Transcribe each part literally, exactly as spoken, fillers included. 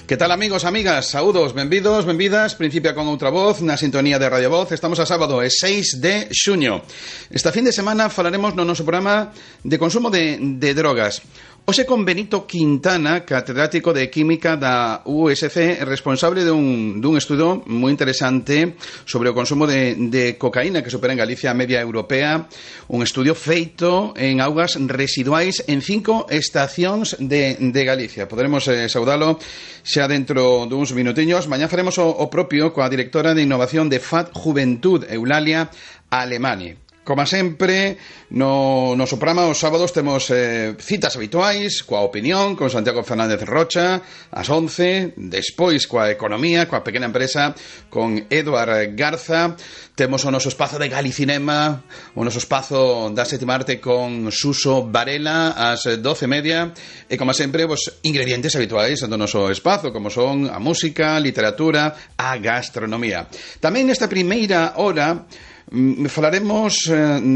Que tal, amigos, amigas? Saúdos, benvidos, benvidas. Principia con outra voz na sintonía de Radio Voz. Estamos a sábado, é seis de xuño. Esta fin de semana falaremos no noso programa de consumo de, de drogas. Hoxe con Benito Quintana, catedrático de Química da U S C, responsable dun, dun estudo moi interesante sobre o consumo de, de cocaína que supera en Galicia a media europea. Un estudio feito en augas residuais en cinco estacións de, de Galicia. Poderemos eh, saudalo xa dentro duns minutiños. Mañá faremos o, o propio coa directora de innovación de F A D Juventud, Eulalia Alemani. Como sempre, no noso programa os sábados temos eh, citas habituais coa opinión, con Santiago Fernández Rocha ás once, despois coa economía, coa pequena empresa, con Eduard Garza. Temos o noso espazo de Galicinema, o noso espazo da sétima arte con Suso Varela ás doce e media, e como sempre, vos ingredientes habituais do noso espazo, como son a música, a literatura, a gastronomía. Tamén nesta primeira hora falaremos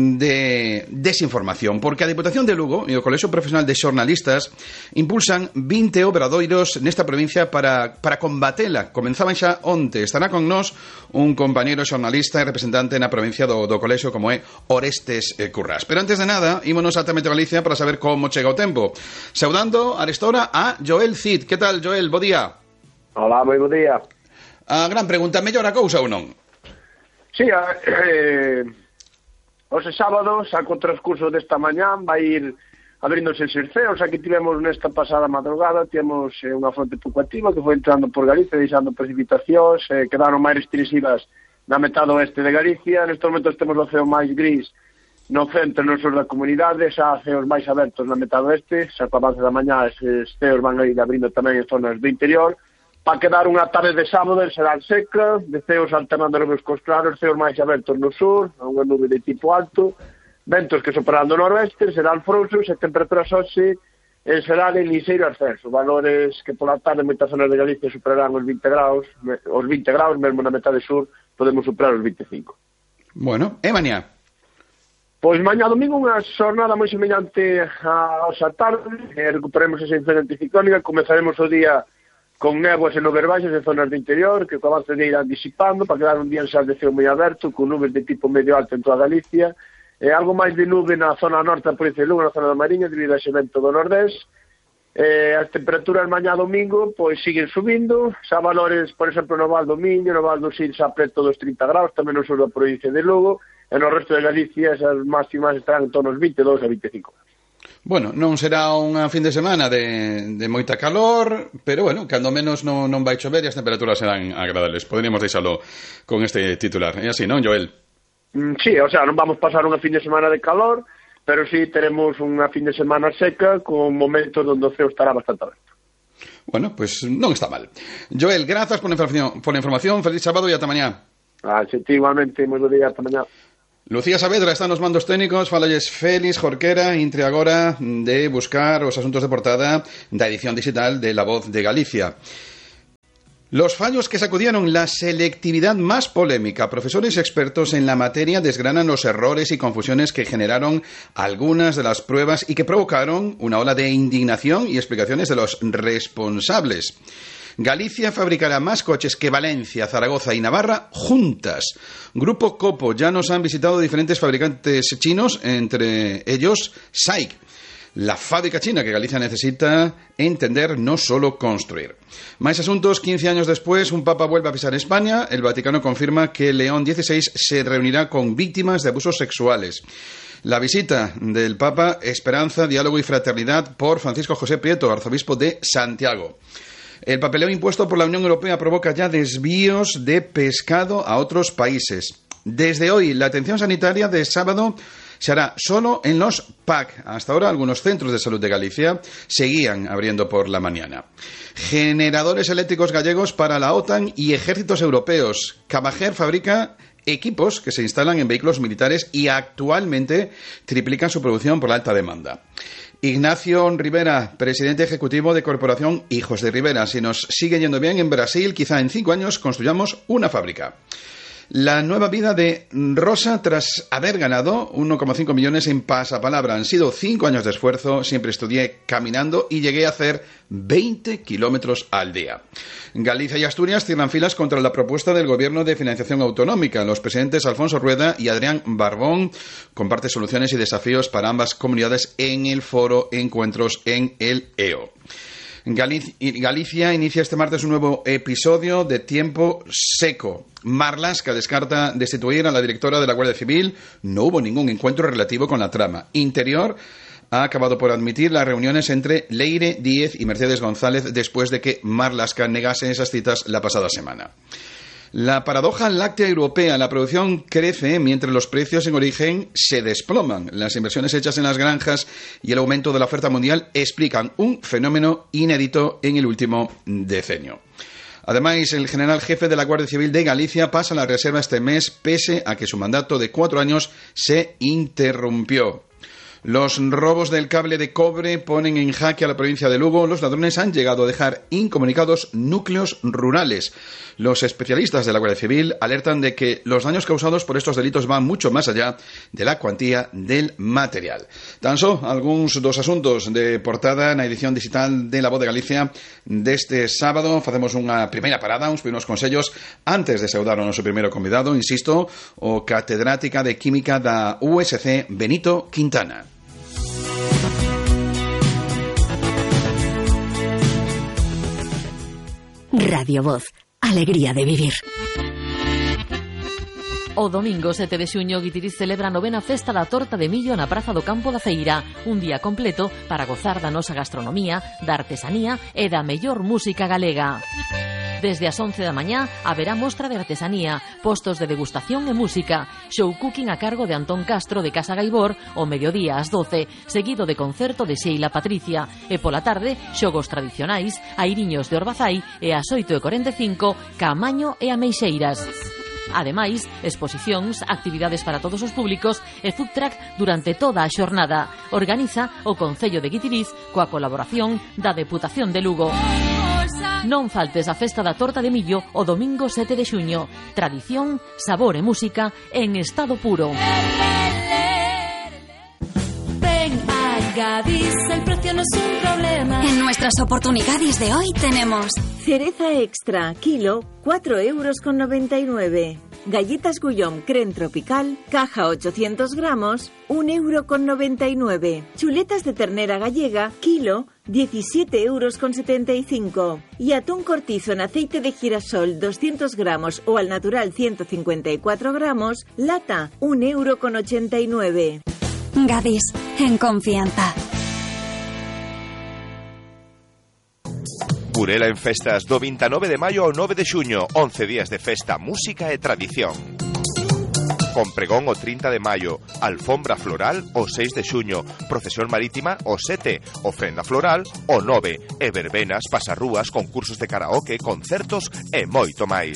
de desinformación, porque a Diputación de Lugo e o Colexio Profesional de Xornalistas impulsan vinte obradoiros nesta provincia para, para combatela. Comenzaban xa onte. Estará con nós un compañeiro xornalista e representante na provincia do, do Colexio, como é Orestes Currás. Pero antes de nada, ímonos a Meteo Galicia para saber como chega o tempo. Saudando a esta hora a Joel Cid. Que tal, Joel? Bo día. Hola, moi bo día. A gran pregunta, mellor a cousa ou non? Sí, eh, hoxe sábado, xa co transcurso desta mañán, vai ir abríndose xerceos. Aquí tivemos nesta pasada madrugada, tivemos eh, unha fronte pouco activa que foi entrando por Galicia, deixando precipitacións, eh, quedaron máis restringidas na metade oeste de Galicia. Nestes momentos temos o ceo máis gris no centro e no sur da comunidade, xa ceos máis abertos na metade oeste, xa co avance da mañá esses ceos van a ir abrindo tamén en zonas do interior. Para quedar unha tarde de sábado será seca, de ceos alternando nubes cos claros, ceos máis abertos no sur, unha nube de tipo alto, ventos que soprarán do noroeste, serán frouxos e temperaturas hoxe serán en liseiro ascenso, valores que pola tarde en moitas zonas de Galicia superarán os vinte graus, os vinte graus, mesmo na metade sur podemos superar os vinte e cinco. Bueno, e mañá? Pois mañá domingo unha xornada moi semellante a hoxa tarde, eh, recuperemos esa influencia anticiclónica, comezaremos o día con néboas e nubes baixas en zonas do interior, que co avance de irán disipando, para quedar un día en xal de ceo moi aberto, con nubes de tipo medio alto en toda Galicia, e algo máis de nube na zona norte da provincia de Lugo, na zona da Mariña, debido a ese vento do nordés. Eh, as temperaturas mañá domingo, pois siguen subindo, xa valores, por exemplo, no Val do Miño, no Val do Sil, xa preto dos trinta graus, tamén no sur da provincia de Lugo, e no resto de Galicia, esas máximas estarán en torno aos vinte e dous a vinte e cinco. Bueno, non será unha fin de semana de, de moita calor, pero bueno, cando menos non, non vai chover e as temperaturas serán agradables. Poderíamos deixalo con este titular. É así, non, Joel? Mm, sí, o sea, non vamos pasar unha fin de semana de calor, pero sí teremos unha fin de semana seca con momentos onde o ceo estará bastante aberto. Bueno, pues non está mal. Joel, grazas por a información, por a información. Feliz sábado e ata mañá. Ah, sí, igualmente, moi bo día, ata mañá. Lucía Saavedra está nos mandos técnicos. Falalles Félix Jorquera, intre agora de buscar os asuntos de portada da edición digital de La Voz de Galicia. Los fallos que sacudieron la selectividad más polémica. Profesores expertos en la materia desgranan los errores y confusiones que generaron algunas de las pruebas y que provocaron una ola de indignación y explicaciones de los responsables. Galicia fabricará más coches que Valencia, Zaragoza y Navarra juntas. Grupo Copo, ya nos han visitado diferentes fabricantes chinos, entre ellos S A I C. La fábrica china que Galicia necesita entender, no solo construir. Más asuntos. Quince años después, un papa vuelve a pisar España. El Vaticano confirma que León dieciséis se reunirá con víctimas de abusos sexuales. La visita del Papa, esperanza, diálogo y fraternidad por Francisco José Prieto, arzobispo de Santiago. El papeleo impuesto por la Unión Europea provoca ya desvíos de pescado a otros países. Desde hoy, la atención sanitaria de sábado se hará solo en los P A C. Hasta ahora, algunos centros de salud de Galicia seguían abriendo por la mañana. Generadores eléctricos gallegos para la OTAN y ejércitos europeos. Camajer fabrica equipos que se instalan en vehículos militares y actualmente triplican su producción por la alta demanda. Ignacio Rivera, presidente ejecutivo de Corporación Hijos de Rivera. Si nos sigue yendo bien en Brasil, quizá en cinco años construyamos una fábrica. La nueva vida de Rosa tras haber ganado uno coma cinco millones en pasapalabra. Han sido cinco años de esfuerzo, siempre estudié caminando y llegué a hacer veinte kilómetros al día. Galicia y Asturias cierran filas contra la propuesta del Gobierno de financiación autonómica. Los presidentes Alfonso Rueda y Adrián Barbón comparten soluciones y desafíos para ambas comunidades en el foro Encuentros en el E O. Galicia inicia este martes un nuevo episodio de Tiempo Seco. Marlaska descarta destituir a la directora de la Guardia Civil. No hubo ningún encuentro relativo con la trama. Interior ha acabado por admitir las reuniones entre Leire Díez y Mercedes González después de que Marlaska negase esas citas la pasada semana. La paradoja láctea europea, la producción crece mientras los precios en origen se desploman. Las inversiones hechas en las granjas y el aumento de la oferta mundial explican un fenómeno inédito en el último decenio. Además, el general jefe de la Guardia Civil de Galicia pasa a la reserva este mes, pese a que su mandato de cuatro años se interrumpió. Los robos del cable de cobre ponen en jaque a la provincia de Lugo. Los ladrones han llegado a dejar incomunicados núcleos rurales. Los especialistas de la Guardia Civil alertan de que los daños causados por estos delitos van mucho más allá de la cuantía del material. Tan só algúns dos asuntos de portada na edición digital de La Voz de Galicia deste sábado. Facemos unha primeira parada, uns primeiros consellos antes de saudar o noso primeiro convidado, insisto, o catedrática de Química da U S C, Benito Quintana. Radio Voz, alegría de vivir. O domingo sete de xuño Guitiriz celebra a novena festa da torta de millo na Praza do Campo da Feira, un día completo para gozar da nosa gastronomía, da artesanía e da mellor música galega. Desde as once da mañá haberá mostra de artesanía, postos de degustación e música, show cooking a cargo de Antón Castro de Casa Gaibor o mediodía ás doce, seguido de concerto de Sheila Patricia, e pola tarde xogos tradicionais, airiños de Orbazai e ás oito e corenta e cinco Camaño e Ameixeiras. Ademais, exposicións, actividades para todos os públicos e food truck durante toda a xornada. Organiza o Concello de Guitiriz coa colaboración da Deputación de Lugo. Non faltes a festa da torta de millo o domingo sete de xuño. Tradición, sabor e música en estado puro. Ven a Gadis, el precio no es un problema. En nuestras oportunidades de hoy tenemos cereza extra, kilo, cuatro euros con noventa y nueve. Galletas Gullón Creme Tropical, caja ochocientos gramos, un euro con noventa y nueve. Chuletas de ternera gallega, kilo, diecisiete euros con setenta y cinco. Y atún cortizo en aceite de girasol, doscientos gramos o al natural ciento cincuenta y cuatro gramos, lata, un euro con ochenta y nueve. Gadis, en confianza. Burela en festas do veintinueve de maio ao nove de xuño, once días de festa, música e tradición. Con pregón o trinta de maio, alfombra floral o seis de xuño, procesión marítima o sete, ofrenda floral o nove, e verbenas, pasarrúas, concursos de karaoke, concertos e moito máis.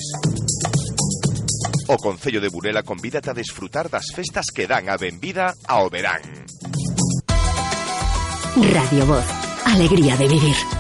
O Concello de Burela convídate a desfrutar das festas que dan a benvida ao verán. Radio Voz, alegría de vivir.